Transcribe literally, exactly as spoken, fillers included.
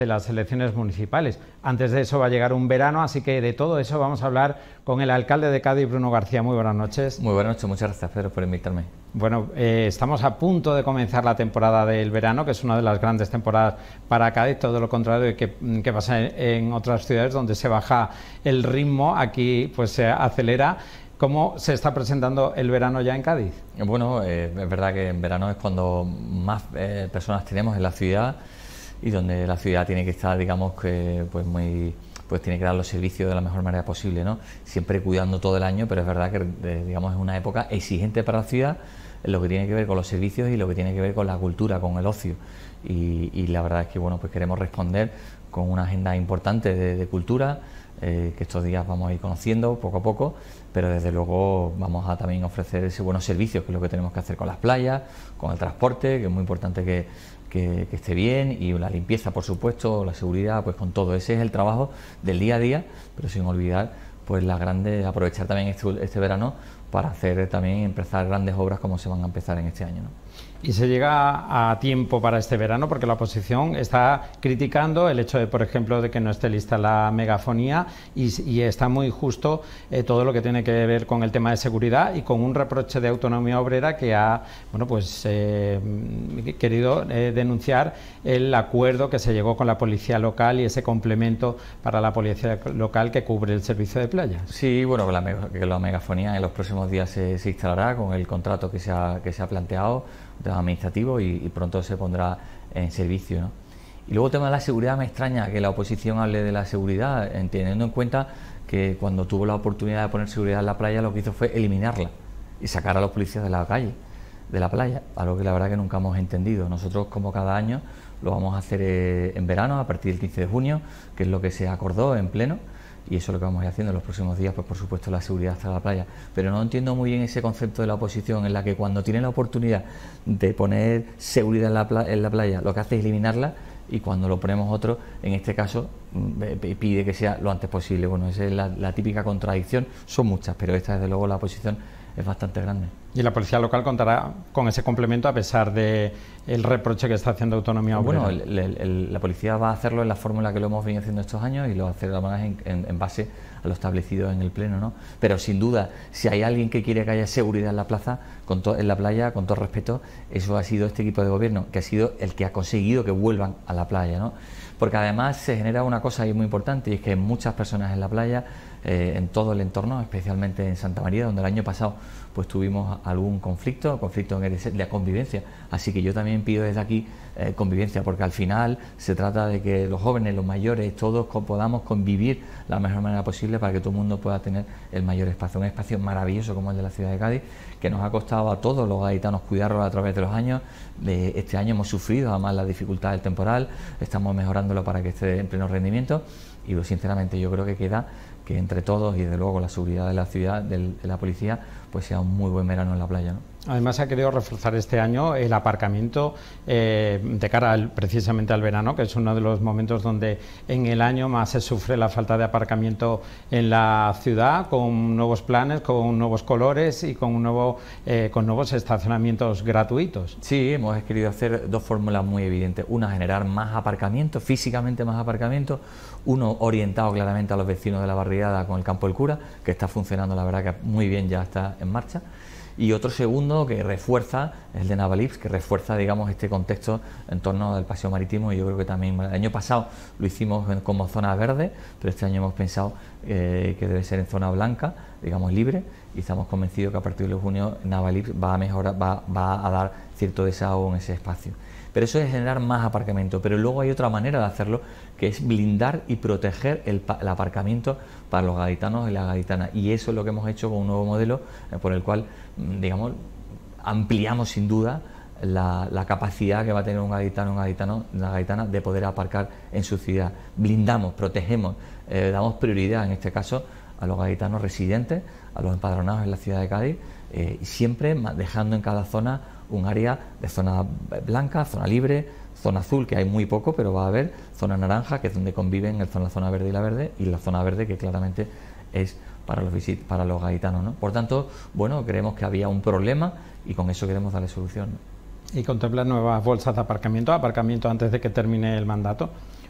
de las elecciones municipales. Antes de eso va a llegar un verano, así que de todo eso vamos a hablar con el alcalde de Cádiz, Bruno García. Muy buenas noches. Muy buenas noches, muchas gracias, Pedro, por invitarme. Bueno, eh, estamos a punto de comenzar la temporada del verano, que es una de las grandes temporadas para Cádiz, todo lo contrario de que, que pasa en, en otras ciudades donde se baja el ritmo, aquí pues se acelera. ¿Cómo se está presentando el verano ya en Cádiz? Bueno, eh, es verdad que en verano es cuando más eh, personas tenemos en la ciudad y donde la ciudad tiene que estar, digamos, que pues muy pues tiene que dar los servicios de la mejor manera posible, ¿no? Siempre cuidando todo el año, pero es verdad que eh, digamos es una época exigente para la ciudad en lo que tiene que ver con los servicios y lo que tiene que ver con la cultura, con el ocio. Y, y la verdad es que bueno, pues queremos responder con una agenda importante de, de cultura, eh, que estos días vamos a ir conociendo poco a poco, pero desde luego vamos a también ofrecer ese buenos servicios, que es lo que tenemos que hacer con las playas, con el transporte, que es muy importante que, que, que esté bien, y la limpieza, por supuesto, la seguridad, pues con todo. Ese es el trabajo del día a día, pero sin olvidar pues las grandes, aprovechar también este, este verano para hacer también empezar grandes obras como se van a empezar en este año, ¿no? Y se llega a tiempo para este verano, porque la oposición está criticando el hecho de, por ejemplo, de que no esté lista la megafonía y, y está muy justo eh, todo lo que tiene que ver con el tema de seguridad y con un reproche de autonomía obrera que ha bueno pues eh, querido eh, denunciar el acuerdo que se llegó con la policía local y ese complemento para la policía local que cubre el servicio de playas. Sí, bueno, que la, que la megafonía en los próximos días se, se instalará con el contrato que se ha, que se ha planteado administrativo y, y pronto se pondrá en servicio, ¿no? Y luego el tema de la seguridad, me extraña que la oposición hable de la seguridad, teniendo en cuenta que cuando tuvo la oportunidad de poner seguridad en la playa lo que hizo fue eliminarla y sacar a los policías de la calle, de la playa, algo que la verdad que nunca hemos entendido. Nosotros, como cada año, lo vamos a hacer eh, en verano, a partir del quince de junio, que es lo que se acordó en pleno, y eso es lo que vamos a ir haciendo en los próximos días, pues por supuesto la seguridad hasta la playa. Pero no entiendo muy bien ese concepto de la oposición en la que cuando tiene la oportunidad de poner seguridad en la, pla en la playa, lo que hace es eliminarla, y cuando lo ponemos otro, en este caso, pide que sea lo antes posible. Bueno, esa es la, la típica contradicción, son muchas, pero esta desde luego la oposición es bastante grande. Y la policía local contará con ese complemento a pesar de el reproche que está haciendo Autonomía Obrera. Bueno, el, el, el, la policía va a hacerlo en la fórmula que lo hemos venido haciendo estos años y lo va a hacer además en, en, en base a lo establecido en el pleno, ¿no? Pero sin duda, si hay alguien que quiere que haya seguridad en la plaza, con en la playa, con todo respeto, eso ha sido este equipo de gobierno, que ha sido el que ha conseguido que vuelvan a la playa, ¿no? Porque además se genera una cosa ahí muy importante, y es que muchas personas en la playa, eh, en todo el entorno, especialmente en Santa María, donde el año pasado pues tuvimos algún conflicto, conflicto en el, de convivencia. Así que yo también pido desde aquí eh, convivencia, porque al final se trata de que los jóvenes, los mayores, todos podamos convivir de la mejor manera posible para que todo el mundo pueda tener el mayor espacio. Un espacio maravilloso como el de la ciudad de Cádiz, que nos ha costado a todos los gaditanos cuidarlo a través de los años. De este año hemos sufrido además la dificultad del temporal, estamos mejorándolo para que esté en pleno rendimiento, y pues, sinceramente yo creo que queda que entre todos y desde luego la seguridad de la ciudad, de la policía, pues sea un muy buen verano en la playa, ¿no? Además, se ha querido reforzar este año el aparcamiento eh, de cara al, precisamente al verano, que es uno de los momentos donde en el año más se sufre la falta de aparcamiento en la ciudad, con nuevos planes, con nuevos colores y con, un nuevo, eh, con nuevos estacionamientos gratuitos. Sí, hemos querido hacer dos fórmulas muy evidentes. Una, generar más aparcamiento, físicamente más aparcamiento. Uno, orientado claramente a los vecinos de la barriada con el Campo del Cura, que está funcionando, la verdad que muy bien, ya está en marcha. Y otro segundo que refuerza, el de Navalips, que refuerza, digamos, este contexto en torno al paseo marítimo. Y yo creo que también el año pasado lo hicimos como zona verde, pero este año hemos pensado eh, que debe ser en zona blanca, digamos, libre, y estamos convencidos que a partir de junio Navalips va a mejorar, va, va a dar cierto desahogo en ese espacio. Pero eso es generar más aparcamiento, pero luego hay otra manera de hacerlo, que es blindar y proteger el, el aparcamiento para los gaditanos y las gaditanas, y eso es lo que hemos hecho con un nuevo modelo eh, por el cual, digamos, ampliamos sin duda la, la capacidad que va a tener un gaditano, un gaditano, una gaditana de poder aparcar en su ciudad. Blindamos, protegemos, eh, damos prioridad en este caso a los gaditanos residentes, a los empadronados en la ciudad de Cádiz, eh, y siempre dejando en cada zona un área de zona blanca, zona libre, zona azul, que hay muy poco, pero va a haber zona naranja, que es donde conviven la zona verde y la verde, y la zona verde, que claramente es para los visit para los gaditanos, ¿no? Por tanto, bueno, creemos que había un problema y con eso queremos darle solución, ¿no? ¿Y contempla nuevas bolsas de aparcamiento, aparcamiento antes de que termine el mandato?